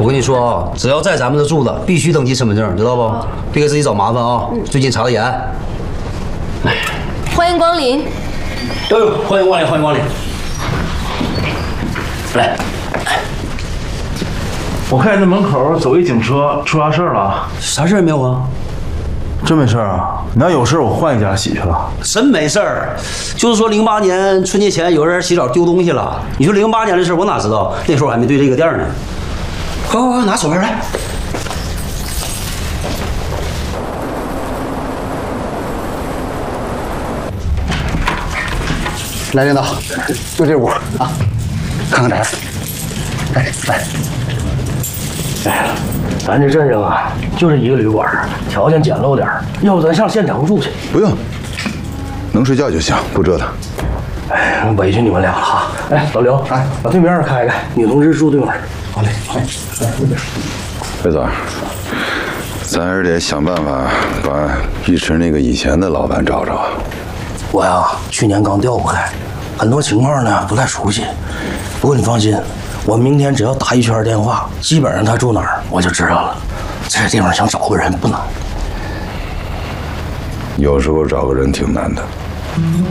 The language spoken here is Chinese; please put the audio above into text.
我跟你说啊，只要在咱们这住的，必须登记身份证，知道不？别给自己找麻烦啊！最近查得严。 欢迎光临。 欢迎光临，欢迎光临。来， 我看这门口走一警车，出啥事儿了？ 啥事儿也没有啊？ 真没事儿啊？你要有事儿，我换一家洗去了。 真没事儿，就是说08年春节前有人洗澡丢东西了。你说08年的事儿，我哪知道？那时候我还没对这个店呢。快快快，拿手牌来。来，领导，就这屋啊，看看咋样？来。 哎，咱这阵上啊，就这一个旅馆，条件简陋点儿，要不咱上县城住去？ 不用，能睡觉就行，不折腾。 哎，委屈你们俩了哈。哎，老刘，哎，把对面开开，女同志住对面。 好嘞，好嘞。 魏总，咱还是得想办法把浴池那个以前的老板找找。 我呀，去年刚调过开，很多情况呢不太熟悉。不过你放心，我明天只要打一圈电话，基本上他住哪儿我就知道了。这地方想找个人不难。 有时候找个人挺难的。